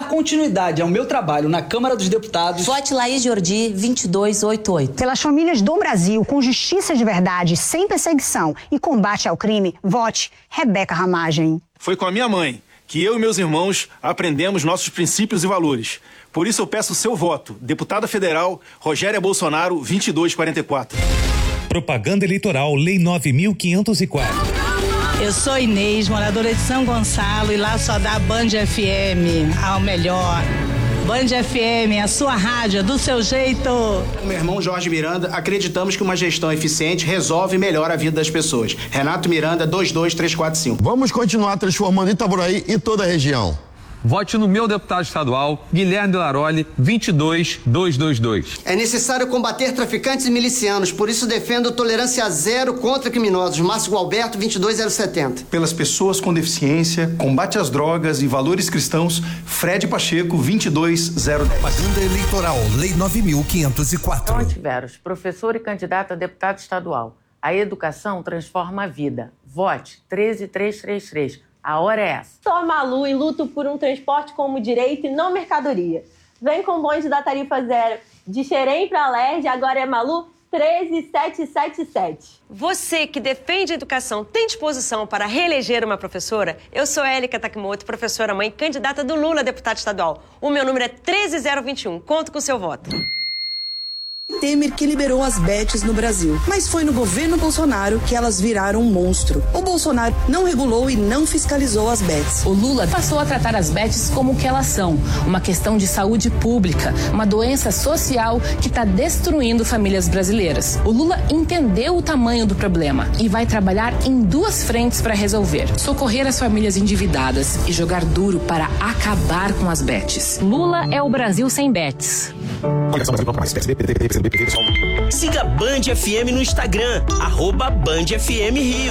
dar continuidade ao meu trabalho na Câmara dos Deputados, vote Laís Jordi 2288. Pelas famílias do Brasil, com justiça de verdade, sem perseguição e combate ao crime, vote Rebeca Ramagem. Foi com a minha mãe que eu e meus irmãos aprendemos nossos princípios e valores. Por isso eu peço o seu voto. Deputada Federal Rogéria Bolsonaro, 2244. Propaganda Eleitoral, Lei 9.504. Eu sou Inês, moradora de São Gonçalo, e lá só dá Band FM, ao melhor. Band FM, a sua rádio, do seu jeito. Meu irmão Jorge Miranda, acreditamos que uma gestão eficiente resolve e melhora a vida das pessoas. Renato Miranda, 22345. Vamos continuar transformando Itaboraí e toda a região. Vote no meu deputado estadual, Guilherme de Laroli, 22222. É necessário combater traficantes e milicianos, por isso defendo tolerância zero contra criminosos. Márcio Gualberto, 22070. Pelas pessoas com deficiência, combate às drogas e valores cristãos, Fred Pacheco, 22010. Propaganda Eleitoral, Lei 9.504. Ontiveros, professor e candidato a deputado estadual. A educação transforma a vida. Vote 13333. A hora é essa. Sou a Malu e luto por um transporte como direito e não mercadoria. Vem com o bonde da tarifa zero de Xerém para Lerj, agora é Malu 13777. Você que defende a educação tem disposição para reeleger uma professora? Eu sou Élica Takimoto, professora mãe, candidata do Lula a deputada estadual. O meu número é 13021. Conto com o seu voto. Temer que liberou as bets no Brasil, mas foi no governo Bolsonaro que elas viraram um monstro. O Bolsonaro não regulou e não fiscalizou as bets. O Lula passou a tratar as bets como o que elas são, uma questão de saúde pública, uma doença social que está destruindo famílias brasileiras. O Lula entendeu o tamanho do problema e vai trabalhar em duas frentes para resolver: socorrer as famílias endividadas e jogar duro para acabar com as bets. Lula é o Brasil sem bets. Siga Band FM no Instagram, @BandFMRio.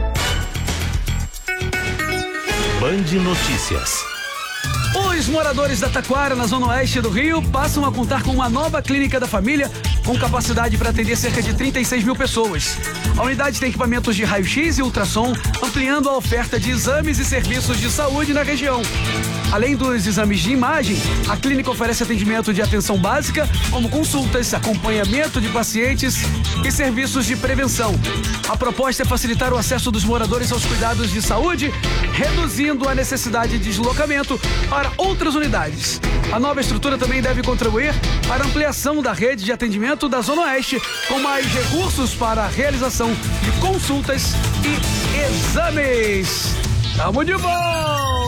Band Notícias. Os moradores da Taquara, na zona oeste do Rio, passam a contar com uma nova clínica da família com capacidade para atender cerca de 36 mil pessoas. A unidade tem equipamentos de raio-x e ultrassom, ampliando a oferta de exames e serviços de saúde na região. Além dos exames de imagem, a clínica oferece atendimento de atenção básica, como consultas, acompanhamento de pacientes e serviços de prevenção. A proposta é facilitar o acesso dos moradores aos cuidados de saúde, reduzindo a necessidade de deslocamento para outras unidades. A nova estrutura também deve contribuir para a ampliação da rede de atendimento da Zona Oeste, com mais recursos para a realização de consultas e exames. Tamo de volta!